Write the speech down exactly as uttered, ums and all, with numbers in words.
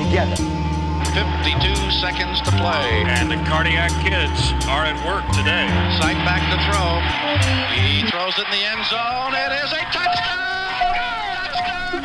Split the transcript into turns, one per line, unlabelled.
together.
fifty-two seconds to play.
And the Cardiac Kids are at work today.
Sight back to throw. He throws it in the end zone. It is a touchdown! Touchdown!